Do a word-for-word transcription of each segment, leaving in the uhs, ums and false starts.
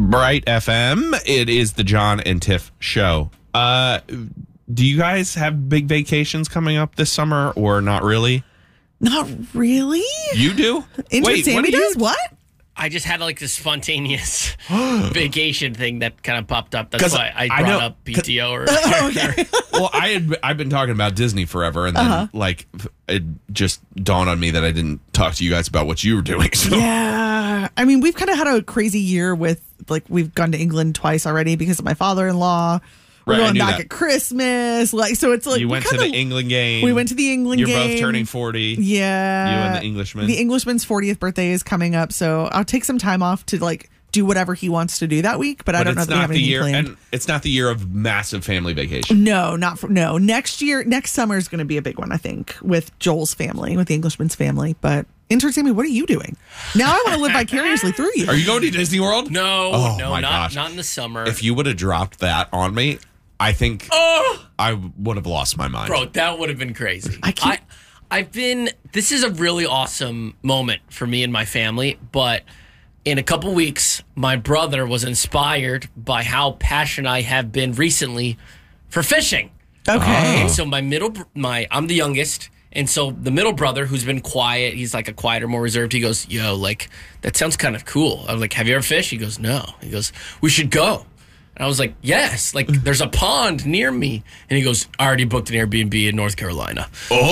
Bright F M. It is the John and Tiff show. Uh, do you guys have big vacations coming up this summer or not really? Not really. You do? Intern Wait, Sammy what do you- does what? I just had like this spontaneous vacation thing that kind of popped up. That's 'Cause why I I brought know- up P T O. Or Well, I had I've been talking about Disney forever, and then Uh-huh. like it just dawned on me that I didn't talk to you guys about what you were doing. So. Yeah. I mean, we've kind of had a crazy year with, like, we've gone to England twice already because of my father-in-law. We're Right, I going knew back that. at Christmas. Like, so it's like You we went to kinda- the England game. We went to the England You're game. both turning forty. Yeah. You and the Englishman. The Englishman's fortieth birthday is coming up, so I'll take some time off to, like, do whatever he wants to do that week, but, I But don't know it's that we not have the anything year, planned. and it's not the year of massive family vacation. No, not for no. Next year, next summer is going to be a big one, I think, with Joel's family, with the Englishman's family. But intern Sammy, what are you doing? Now I want to live vicariously through you. Are you going to Disney World? no, Oh, no, my not gosh. not in the summer. If you would have dropped that on me, I think oh, I would have lost my mind. bro, that would have been crazy. I keep- I, I've been. This is a really awesome moment for me and my family, but. In a couple weeks, my brother was inspired by how passionate I have been recently for fishing. Okay. And so my middle, br- my I'm the youngest, and so the middle brother, who's been quiet, he's like a quieter, more reserved. He goes, "Yo, like that sounds kind of cool." I'm like, "Have you ever fished?" He goes, "No." He goes, "We should go." And I was like, "Yes." Like, there's a pond near me, and he goes, "I already booked an Airbnb in North Carolina.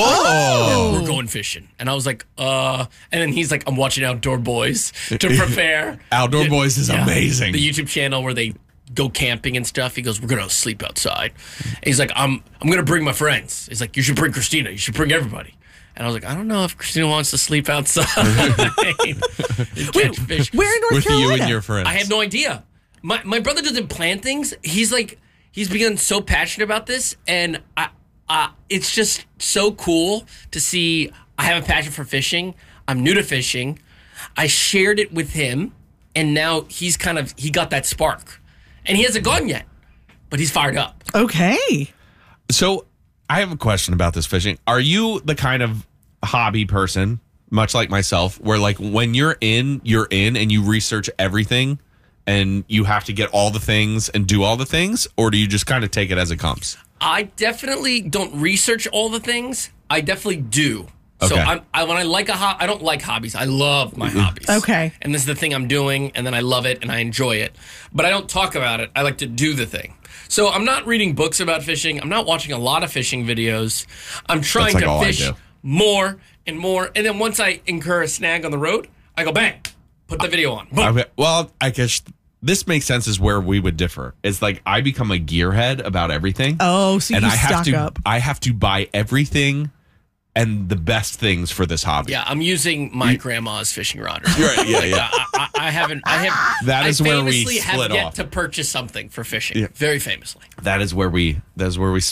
Oh, We're going fishing." And I was like, "Uh," and then he's like, "I'm watching Outdoor Boys to prepare." Outdoor Yeah, Boys is yeah. amazing. The YouTube channel where they go camping and stuff. He goes, "We're gonna sleep outside." And he's like, "I'm I'm gonna bring my friends." He's like, "You should bring Christina. You should bring everybody." And I was like, "I don't know if Christina wants to sleep outside and catch fish." Where in North With Carolina? you and your friends. I have no idea. My my brother doesn't plan things. He's like he's begun so passionate about this, and I, uh, it's just so cool to see. I have a passion for fishing. I'm new to fishing. I shared it with him, and now he's kind of he got that spark, and he hasn't gone yet, but he's fired up. Okay. So I have a question about this fishing. Are you the kind of hobby person, much like myself, where like when you're in, you're in and you research everything and you have to get all the things and do all the things, or do you just kind of take it as it comes? I definitely don't research all the things. I definitely do. So Okay. I'm, I, when I like a hobby, I don't like hobbies. I love my hobbies. Okay. And this is the thing I'm doing, and then I love it and I enjoy it. But I don't talk about it. I like to do the thing. So I'm not reading books about fishing. I'm not watching a lot of fishing videos. I'm trying like all to I fish do. more and more. And then once I incur a snag on the road, I go bang, put the video on. Boom. Okay, well, I guess this makes sense is where we would differ. It's like I become a gearhead about everything. Oh, so and you I have stock to up. I have to buy everything and the best things for this hobby. Yeah, I'm using my grandma's fishing rod. Right, yeah, yeah. I, I, I haven't. I have. That is I where we famously split have yet off. to purchase something for fishing. Yeah. Very famously. That is where we that is where we